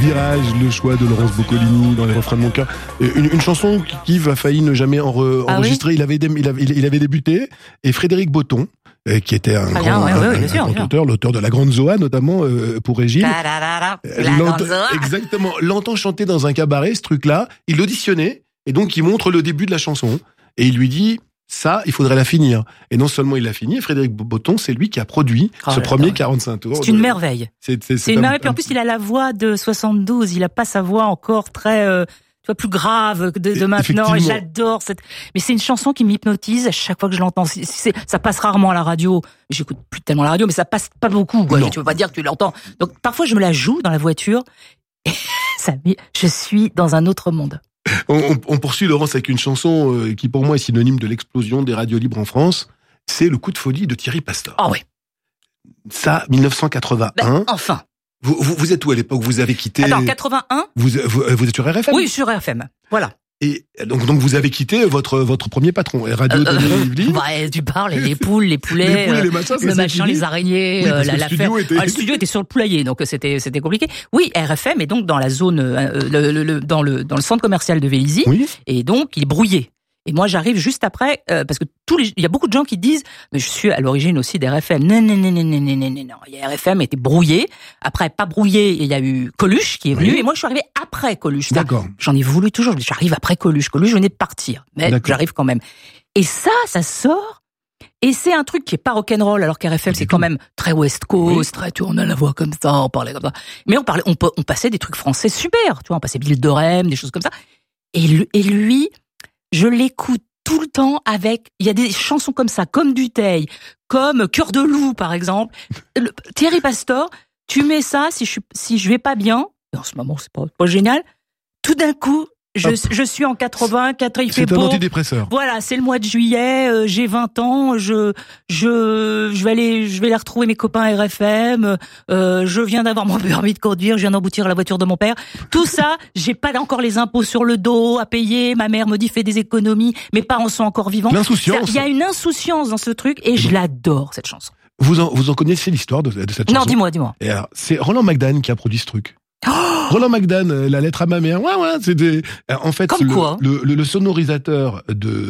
Virage, le choix de Laurence Boccolini dans les refrains de mon cœur. Une chanson qu'Yves a failli ne jamais enregistrer. Oui. Il avait débuté, et Frédéric Botton, qui était un grand auteur, l'auteur de La Grande Zoa notamment pour Régine. Exactement, l'entend chanter dans un cabaret, ce truc-là. Il l'auditionnait, et donc il montre le début de la chanson, et il lui dit: ça, il faudrait la finir. Et non seulement il l'a fini, Frédéric Botton, c'est lui qui a produit ce premier 45 tours. C'est une merveille. C'est une merveille. Puis en plus, il a la voix de 72. Il a pas sa voix encore très, plus grave de maintenant. Et j'adore cette. Mais c'est une chanson qui m'hypnotise à chaque fois que je l'entends. Ça passe rarement à la radio. J'écoute plus tellement la radio, mais ça passe pas beaucoup. Quoi. Tu peux pas dire que tu l'entends. Donc parfois, je me la joue dans la voiture. Et je suis dans un autre monde. On poursuit, Laurence, avec une chanson qui pour moi est synonyme de l'explosion des radios libres en France. C'est Le coup de folie de Thierry Pastor. Ah oui. Ça, 1981. Enfin. Vous êtes où à l'époque? Vous avez quitté... Attends, 81. Vous êtes sur RFM? Oui, sur RFM. Voilà. Et donc vous avez quitté votre premier patron, Radio Yveline. Tu parles, les poules, les poulets, les machins, le machin, les araignées, le studio était sur le poulailler, donc c'était compliqué. Oui, RFM est donc dans la zone, dans le centre commercial de Vélizy, oui. Et donc il est brouillé. Et moi, j'arrive juste après, parce que il y a beaucoup de gens qui disent, mais je suis à l'origine aussi d'RFM. Non. RFM était brouillé. Après, pas brouillé, il y a eu Coluche qui est venu, et moi, je suis arrivé après Coluche. D'accord. J'en ai voulu toujours. J'arrive après Coluche. Coluche venait de partir. Mais j'arrive quand même. Et ça sort. Et c'est un truc qui est pas rock'n'roll, alors qu'RFM, c'est quand même très West Coast, très, on a la voix comme ça, on parlait comme ça. Mais on passait des trucs français super, on passait Bill Dorem, des choses comme ça. Et lui, je l'écoute tout le temps il y a des chansons comme ça, comme Dutheil, comme Cœur de loup, par exemple. Thierry Pastor, tu mets ça, si je vais pas bien, en ce moment, c'est pas génial, tout d'un coup, je suis en 80, il fait beau. C'est un antidépresseur. Voilà, c'est le mois de juillet, j'ai 20 ans, je vais aller retrouver mes copains RFM, je viens d'avoir mon permis de conduire, je viens d'emboutir la voiture de mon père. Tout ça, j'ai pas encore les impôts sur le dos à payer, ma mère me dit fais des économies, mes parents sont encore vivants. L'insouciance. Il y a une insouciance dans ce truc et je l'adore, cette chanson. Vous en connaissez l'histoire de cette chanson? Non, dis-moi. Et alors, c'est Roland McDan qui a produit ce truc. Roland McDan, La lettre à ma mère. Ouais, c'était, en fait, le sonorisateur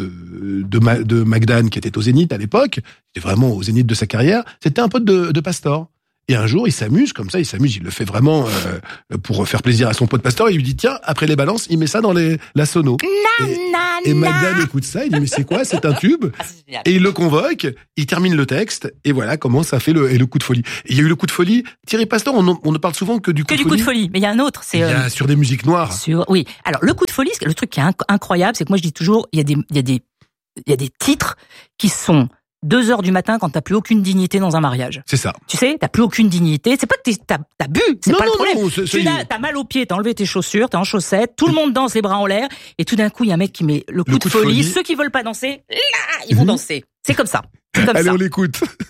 de McDan, qui était au Zénith à l'époque, c'était vraiment au Zénith de sa carrière, c'était un pote de Pastor. Et un jour, il s'amuse, il le fait vraiment pour faire plaisir à son pote Pastor, il lui dit, tiens, après les balances, il met ça dans la sono. Et McDan écoute ça, il dit, mais c'est quoi, c'est un tube? Et il le convoque, il termine le texte, et voilà comment ça fait le coup de folie. Et il y a eu le coup de folie. Thierry Pastor, on ne parle souvent que du coup de folie. Mais il y a un autre, il y a sur des musiques noires. Oui. Alors, le coup de folie, le truc qui est incroyable, c'est que moi je dis toujours, il y a des titres qui sont 2h du matin quand t'as plus aucune dignité dans un mariage. C'est ça. Tu sais, t'as plus aucune dignité. C'est pas que t'as bu, c'est pas le problème. Non, t'as mal aux pieds, t'as enlevé tes chaussures, t'es en chaussettes, tout le monde danse les bras en l'air, et tout d'un coup, il y a un mec qui met le coup de folie. Ceux qui veulent pas danser, là, ils vont danser. C'est comme ça. Allez, on l'écoute.